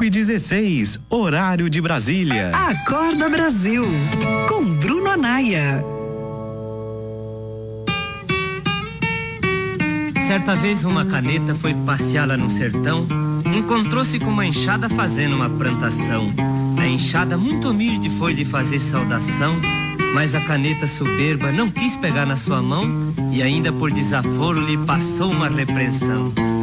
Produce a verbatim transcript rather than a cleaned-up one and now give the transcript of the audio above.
cinco e dezesseis, horário de Brasília. Acorda Brasil, com Bruno Anaia. Certa vez uma caneta foi passear lá no sertão, encontrou-se com uma enxada fazendo uma plantação. A enxada muito humilde foi lhe fazer saudação, mas a caneta soberba não quis pegar na sua mão e ainda por desaforo lhe passou uma repreensão.